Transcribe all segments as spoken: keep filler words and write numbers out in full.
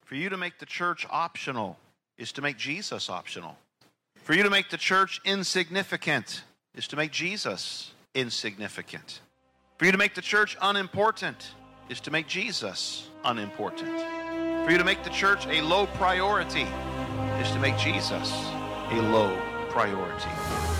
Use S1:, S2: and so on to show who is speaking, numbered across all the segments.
S1: For you to make the church optional is to make Jesus optional. For you to make the church insignificant is to make Jesus insignificant. For you to make the church unimportant is to make Jesus unimportant. For you to make the church a low priority is to make Jesus a low priority.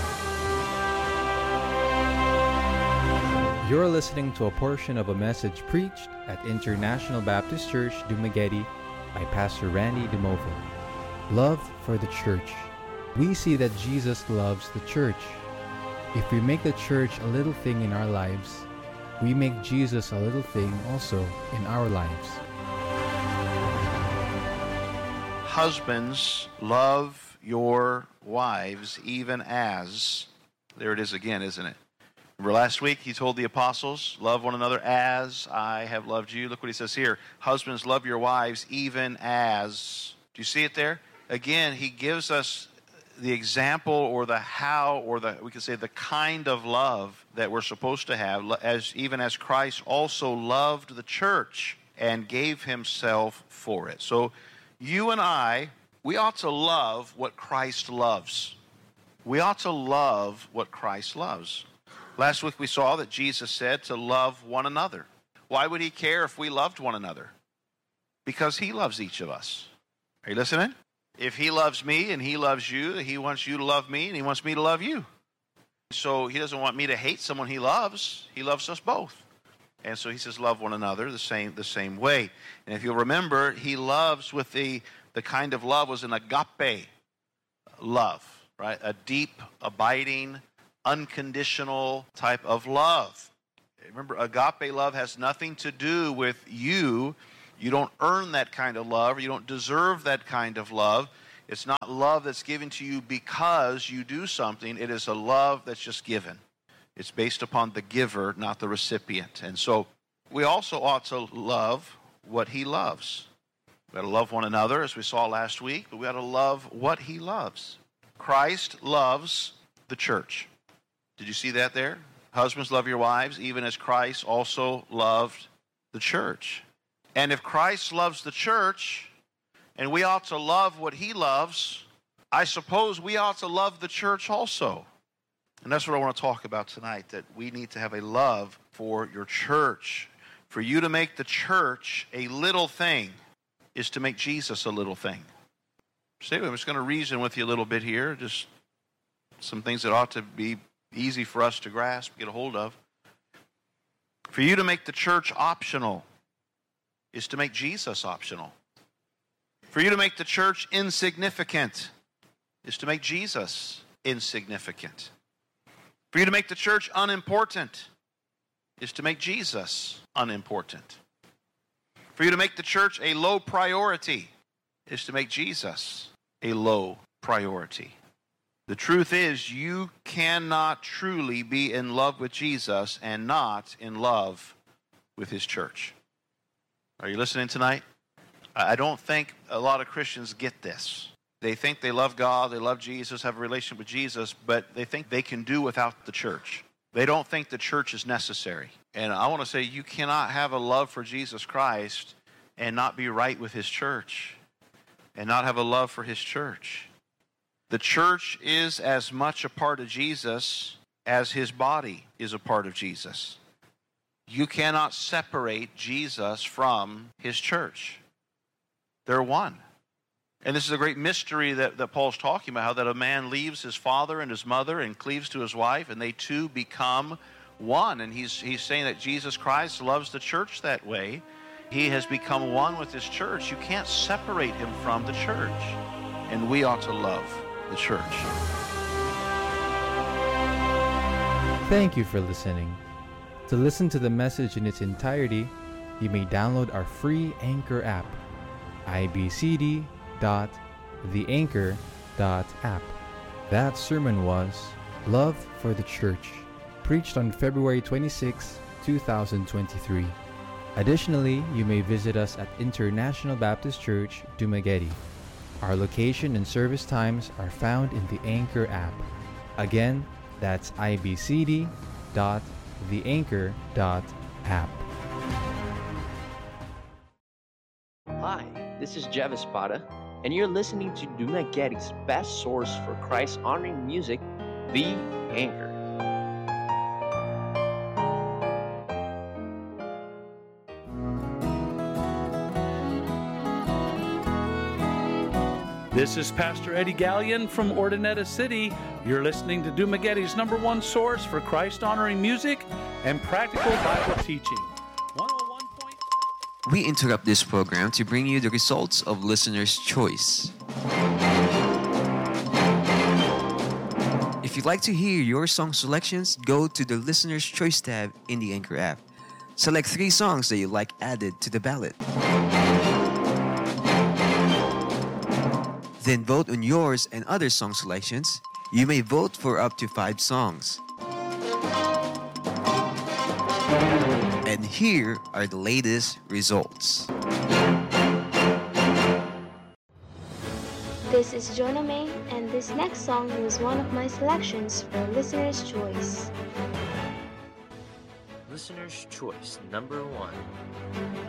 S2: You're listening to a portion of a message preached at International Baptist Church, Dumaguete by Pastor Randy DeMovo. Love for the church. We see that Jesus loves the church. If we make the church a little thing in our lives, we make Jesus a little thing also in our lives.
S1: Husbands, love your wives even as, there it is again, isn't it? Remember last week he told the apostles, love one another as I have loved you. Look what he says here. Husbands, love your wives even as. Do you see it there? Again, he gives us the example or the how or the, we could say the kind of love that we're supposed to have, as even as Christ also loved the church and gave himself for it. So you and I, we ought to love what Christ loves. We ought to love what Christ loves. Last week we saw that Jesus said to love one another. Why would he care if we loved one another? Because he loves each of us. Are you listening? If he loves me and he loves you, he wants you to love me and he wants me to love you. So he doesn't want me to hate someone he loves. He loves us both. And so he says love one another the same the same way. And if you'll remember, he loves with the, the kind of love was an agape love, right? A deep, abiding, unconditional type of love. Remember, agape love has nothing to do with you. You don't earn that kind of love, or you don't deserve that kind of love. It's not love that's given to you because you do something. It is a love that's just given. It's based upon the giver, not the recipient. And so we also ought to love what he loves. We ought to love one another, as we saw last week, but we ought to love what he loves. Christ loves the church. Did you see that there? Husbands, love your wives, even as Christ also loved the church. And if Christ loves the church, and we ought to love what he loves, I suppose we ought to love the church also. And that's what I want to talk about tonight, that we need to have a love for your church. For you to make the church a little thing is to make Jesus a little thing. So anyway, I'm just going to reason with you a little bit here, just some things that ought to be easy for us to grasp, get a hold of. For you to make the church optional is to make Jesus optional. For you to make the church insignificant is to make Jesus insignificant. For you to make the church unimportant is to make Jesus unimportant. For you to make the church a low priority is to make Jesus a low priority. The truth is, you cannot truly be in love with Jesus and not in love with his church. Are you listening tonight? I don't think a lot of Christians get this. They think they love God, they love Jesus, have a relationship with Jesus, but they think they can do without the church. They don't think the church is necessary. And I want to say you cannot have a love for Jesus Christ and not be right with his church and not have a love for his church. The church is as much a part of Jesus as his body is a part of Jesus. You cannot separate Jesus from his church. They're one. And this is a great mystery that, that Paul's talking about, how that a man leaves his father and his mother and cleaves to his wife, and they two become one. And he's, he's saying that Jesus Christ loves the church that way. He has become one with his church. You can't separate him from the church. And we ought to love the church.
S2: Thank you for listening. To listen to the message in its entirety, you may download our free Anchor app, i b c d dot the anchor dot app. That sermon was Love for the Church, preached on February twenty-sixth, two thousand twenty-three. Additionally, you may visit us at International Baptist Church, Dumaguete. Our location and service times are found in the Anchor app. Again, that's i b c d dot the anchor dot app.
S3: Hi, This is Jeff Espada, and you're listening to Dunagetti's best source for Christ-honoring music, The Anchor.
S4: This is Pastor Eddie Gallion from Ordinetta City. You're listening to Dunagetti's number one source for Christ-honoring music and practical Bible teaching. one oh one point seven
S5: We interrupt this program to bring you the results of Listener's Choice. If you'd like to hear your song selections, go to the Listener's Choice tab in the Anchor app. Select three songs that you'd like added to the ballot. Then vote on yours and other song selections. You may vote for up to five songs. And here are the latest results.
S6: This is Jonah May, and this next song was one of my selections for Listener's Choice.
S3: Listener's Choice number one.